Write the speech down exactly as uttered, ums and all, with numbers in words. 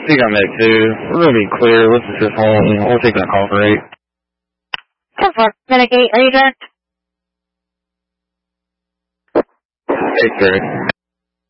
You got med two. We're going to be clear. Let's just hold. We'll take that call for eight. ten four, Medic eight, are you direct? Eight, three.